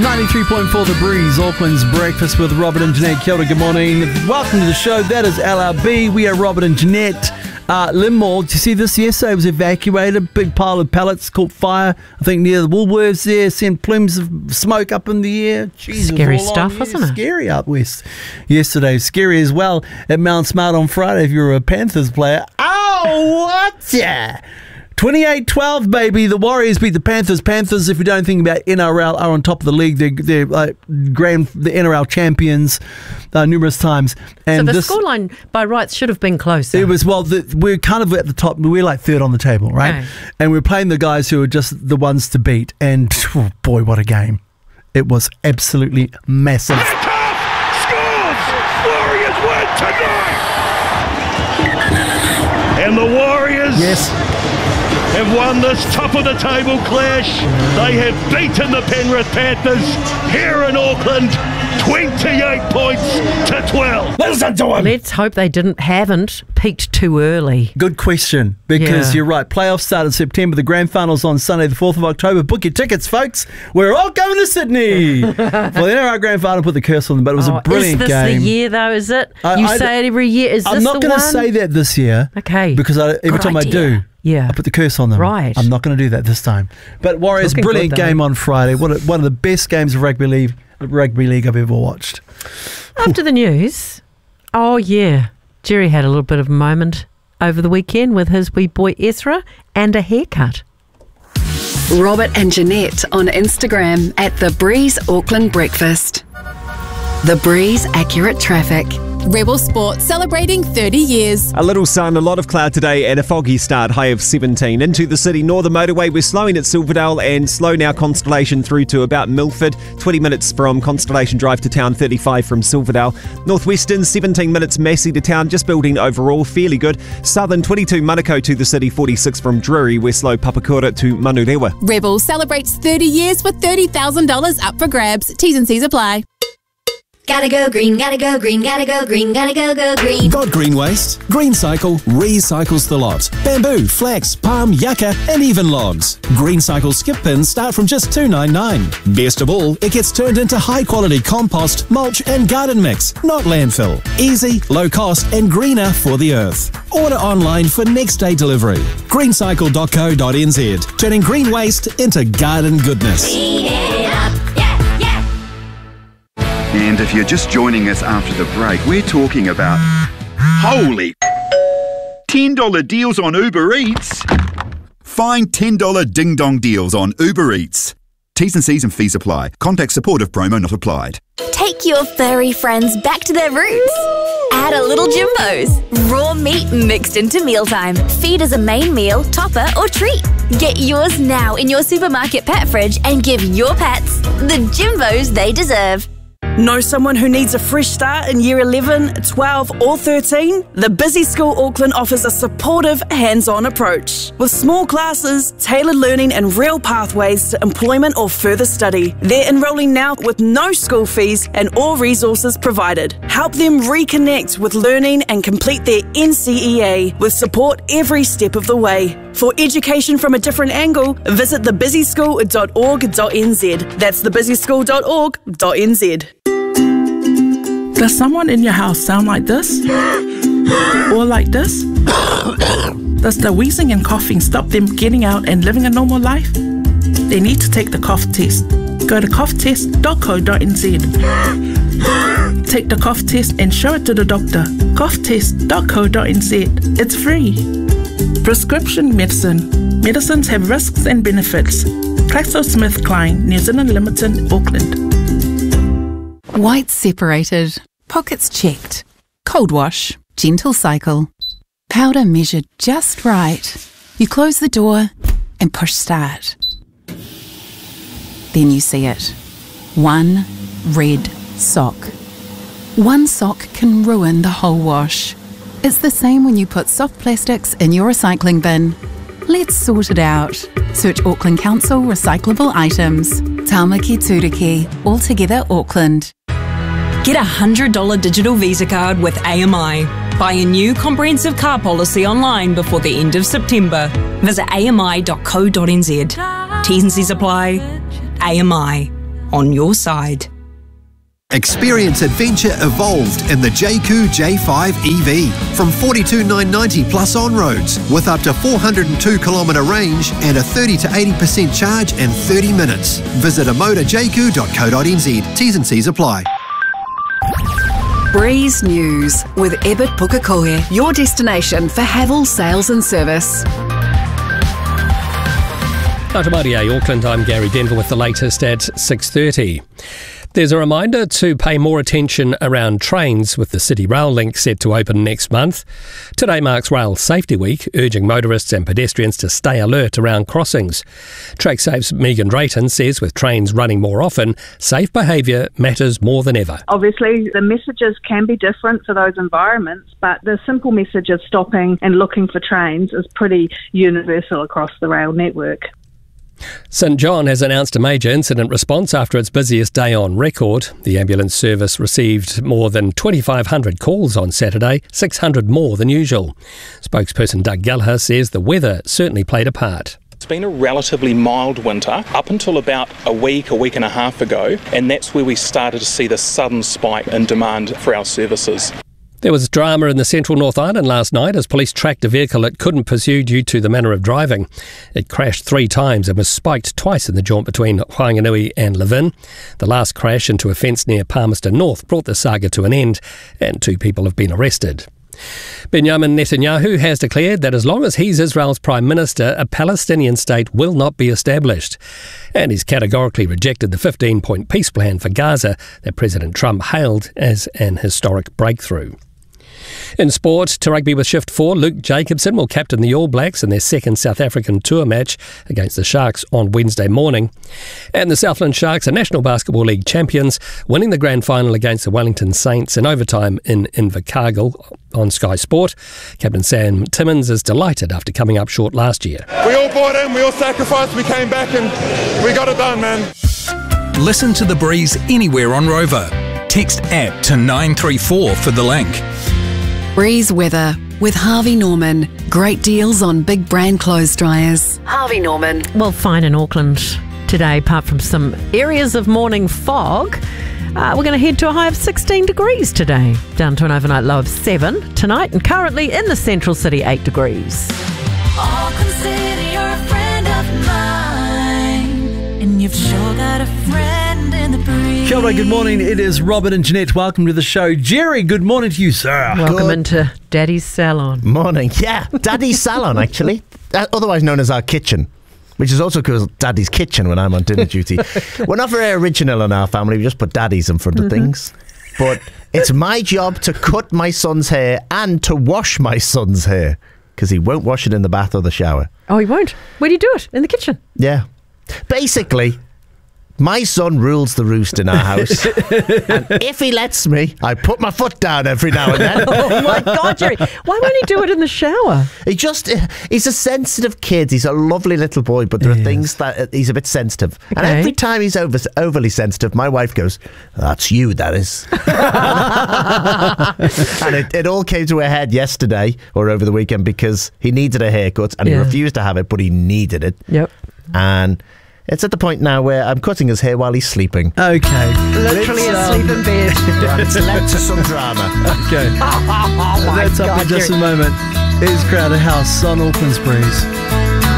93.4 The Breeze, Auckland's Breakfast with Robert and Jeanette. Kia ora, good morning. Welcome to the show. That is LRB. We are Robert and Jeanette. Linmore, did you see this yesterday? It was evacuated. Big pile of pallets caught fire, I think, near the Woolworths there. Sent plumes of smoke up in the air. Jesus, scary stuff, wasn't it? Scary out west yesterday. Scary as well at Mount Smart on Friday if you're a Panthers player. Oh, what? Yeah. 28-12, baby. The Warriors beat the Panthers. Panthers, if you don't think about NRL, are on top of the league. They're like the NRL champions numerous times. And so the scoreline by rights should have been closer. It was, we're kind of at the top. We're like third on the table, right? Okay. And we're playing the guys who are just the ones to beat. And oh boy, what a game. It was absolutely massive. Scores! Warriors win tonight! And the Warriors... Yes. Have won this top-of-the-table clash. They have beaten the Penrith Panthers here in Auckland, 28 points to 12. Listen to him. Let's hope they haven't peaked too early. Good question, because you're right. Playoffs start in September. The grand final's on Sunday, the 4th of October. Book your tickets, folks. We're all going to Sydney for the NRL grand final. Put the curse on them, but it was a brilliant game. Is this the year, though, is it? You say it every year. Is this the one? I'm not going to say that this year. Okay. Because every time I do... Yeah, I put the curse on them. Right. I'm not going to do that this time. But Warriors, brilliant game on Friday. One of the best games of rugby league I've ever watched. After the news, Jerry had a little bit of a moment over the weekend with his wee boy Ezra and a haircut. Robert and Jeanette on Instagram at The Breeze Auckland Breakfast. The Breeze Accurate Traffic. Rebel Sport celebrating 30 years. A little sun, a lot of cloud today and a foggy start, high of 17. Into the city, Northern Motorway, we're slowing at Silverdale and slow now Constellation through to about Milford. 20 minutes from Constellation Drive to town, 35 from Silverdale. Northwestern, 17 minutes Massey to town, just building overall, fairly good. Southern, 22 Manukau to the city, 46 from Drury. We're slow Papakura to Manurewa. Rebel celebrates 30 years with $30,000 up for grabs. T's and C's apply. Gotta go green, gotta go green, gotta go green, gotta go green. Got green waste? Green Cycle recycles the lot. Bamboo, flax, palm, yucca, and even logs. Green Cycle skip pins start from just $2.99. Best of all, it gets turned into high-quality compost, mulch, and garden mix, not landfill. Easy, low cost, and greener for the earth. Order online for next-day delivery. greencycle.co.nz, turning green waste into garden goodness. Clean it up. And if you're just joining us after the break, we're talking about holy $10 deals on Uber Eats. Find $10 ding-dong deals on Uber Eats. T's and C's and fees apply. Contact support if promo not applied. Take your furry friends back to their roots. Add a little Jimbo's. Raw meat mixed into mealtime. Feed as a main meal, topper or treat. Get yours now in your supermarket pet fridge and give your pets the Jimbo's they deserve. Know someone who needs a fresh start in year 11, 12 or 13? The Busy School Auckland offers a supportive, hands-on approach. With small classes, tailored learning and real pathways to employment or further study. They're enrolling now with no school fees and all resources provided. Help them reconnect with learning and complete their NCEA with support every step of the way. For education from a different angle, visit thebusyschool.org.nz. That's thebusyschool.org.nz. Does someone in your house sound like this? Or like this? Does the wheezing and coughing stop them getting out and living a normal life? They need to take the cough test. Go to coughtest.co.nz. Take the cough test and show it to the doctor. coughtest.co.nz. It's free. Prescription medicine. Medicines have risks and benefits. GlaxoSmithKline, New Zealand Limited, Auckland. Whites separated, pockets checked, cold wash, gentle cycle, powder measured just right. You close the door and push start. Then you see it. One red sock. One sock can ruin the whole wash. It's the same when you put soft plastics in your recycling bin. Let's sort it out. Search Auckland Council recyclable items. Tāmaki Turiki, Altogether Auckland. Get a $100 digital Visa card with AMI. Buy a new comprehensive car policy online before the end of September. Visit ami.co.nz. T's and C's apply. AMI. on your side. Experience adventure evolved in the JQ J5 EV from $42,990 plus on-roads with up to 402-kilometre range and a 30 to 80% charge in 30 minutes. Visit amodajq.co.nz. T's and C's apply. Breeze News with Ebert Pukekohe, your destination for Havel sales and service. Tautamari Auckland, I'm Gary Denver with the latest at 6:30. There's a reminder to pay more attention around trains with the City Rail link set to open next month. Today marks Rail Safety Week, urging motorists and pedestrians to stay alert around crossings. TrackSafe's Megan Drayton says with trains running more often, safe behaviour matters more than ever. Obviously, the messages can be different for those environments, but the simple message of stopping and looking for trains is pretty universal across the rail network. St John has announced a major incident response after its busiest day on record. The ambulance service received more than 2,500 calls on Saturday, 600 more than usual. Spokesperson Doug Gallagher says the weather certainly played a part. It's been a relatively mild winter up until about a week and a half ago, and that's where we started to see the sudden spike in demand for our services. There was drama in the central North Island last night as police tracked a vehicle it couldn't pursue due to the manner of driving. It crashed 3 times and was spiked twice in the jaunt between Whanganui and Levin. The last crash into a fence near Palmerston North brought the saga to an end, and 2 people have been arrested. Benjamin Netanyahu has declared that as long as he's Israel's Prime Minister, a Palestinian state will not be established. And he's categorically rejected the 15-point peace plan for Gaza that President Trump hailed as an historic breakthrough. In sport, to rugby with Shift 4, Luke Jacobson will captain the All Blacks in their second South African tour match against the Sharks on Wednesday morning. And the Southland Sharks are National Basketball League champions, winning the grand final against the Wellington Saints in overtime in Invercargill on Sky Sport. Captain Sam Timmins is delighted after coming up short last year. We all bought in, we all sacrificed, we came back and we got it done, man. Listen to The Breeze anywhere on Rover. Text APP to 934 for the link. Breeze weather with Harvey Norman. Great deals on big brand clothes dryers. Harvey Norman. Well, fine in Auckland today, apart from some areas of morning fog. We're going to head to a high of 16 degrees today, down to an overnight low of 7 tonight, and currently in the central city, 8 degrees. Auckland City, you're a friend of mine, and you've sure got a friend in the breeze. Kia ora, good morning. It is Robert and Jeanette. Welcome to the show. Jerry, good morning to you, sir. Welcome into Daddy's Salon. Morning. Yeah, Daddy's Salon, actually. Otherwise known as our kitchen, which is also called Daddy's Kitchen when I'm on dinner duty. We're not very original in our family. We just put daddies in front of things. But it's my job to cut my son's hair and to wash my son's hair because he won't wash it in the bath or the shower. Oh, he won't? Where do you do it? In the kitchen? Yeah. Basically, my son rules the roost in our house. And if he lets me, I put my foot down every now and then. Oh my God, Jerry. Why won't he do it in the shower? He's a sensitive kid. He's a lovely little boy, but there are things that he's a bit sensitive. Okay. And every time he's overly sensitive, my wife goes, "That's you, that is." And it all came to a head yesterday or over the weekend because he needed a haircut and he refused to have it, but he needed it. Yep. And it's at the point now where I'm cutting his hair while he's sleeping. Okay. Literally asleep in bed. It's led to some drama. Okay. Oh my That's God, up in just Jerry. a moment. It's Crowded House on Auckland's Breeze.